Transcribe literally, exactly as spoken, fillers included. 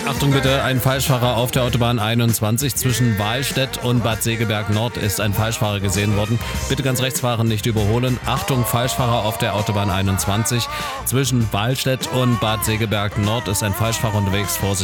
Achtung bitte, ein Falschfahrer auf der Autobahn einundzwanzig. Zwischen Wahlstedt und Bad Segeberg Nord ist ein Falschfahrer gesehen worden. Bitte ganz rechts fahren, nicht überholen. Achtung, Falschfahrer auf der Autobahn einundzwanzig. Zwischen Wahlstedt und Bad Segeberg Nord ist ein Falschfahrer unterwegs. Vorsicht.